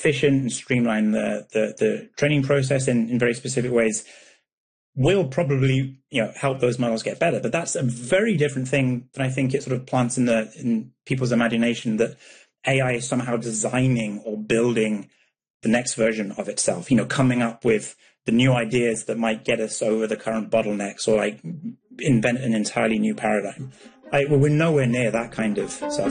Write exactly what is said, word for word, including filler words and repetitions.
efficient and streamline the, the, the training process in, in very specific ways will probably, you know, help those models get better. But that's a very different thing than I think it sort of plants in the in people's imagination, that A I is somehow designing or building the next version of itself, you know, coming up with the new ideas that might get us over the current bottlenecks, or like invent an entirely new paradigm. I, well, we're nowhere near that kind of stuff.